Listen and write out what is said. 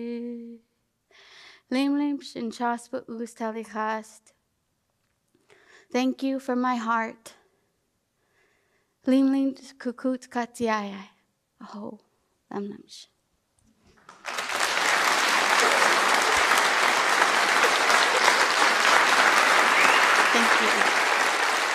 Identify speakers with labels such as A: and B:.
A: Limlimsh and chaspa ustalichast. Thank you for my heart. Limlim kukut katiai. Oh, limlimsh.